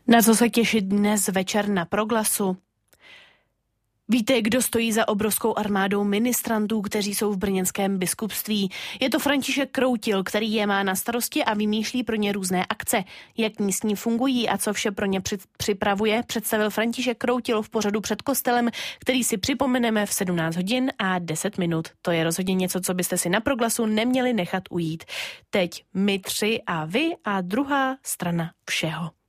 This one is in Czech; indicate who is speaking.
Speaker 1: Na co se těšit dnes večer na Proglasu? Víte, kdo stojí za obrovskou armádou ministrantů, kteří jsou v brněnském biskupství? Je to František Kroutil, který je má na starosti a vymýšlí pro ně různé akce. Jak místní fungují a co vše pro ně připravuje, představil František Kroutil v pořadu Před kostelem, který si připomeneme v 17 hodin a 10 minut. To je rozhodně něco, co byste si na Proglasu neměli nechat ujít. Teď my tři a vy a druhá strana všeho.